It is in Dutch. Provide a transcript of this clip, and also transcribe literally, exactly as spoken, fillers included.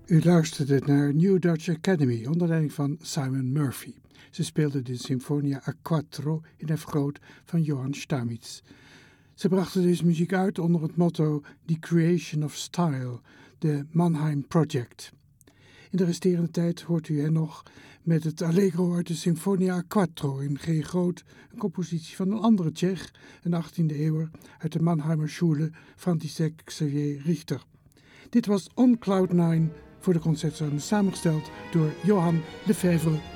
U luisterde naar New Dutch Academy onder leiding van Simon Murphy. Ze speelden de Sinfonia a Quattro in F groot van Johann Stamitz. Ze brachten deze muziek uit onder het motto The Creation of Style, de Mannheim Project. In de resterende tijd hoort u hen nog met het Allegro uit de Sinfonia a Quattro in G groot, een compositie van een andere Tsjech, een achttiende eeuwer uit de Mannheimer Schule, František Xavier Richter. Dit was On Cloud nine voor de concertzone samengesteld door Johan Lefebvre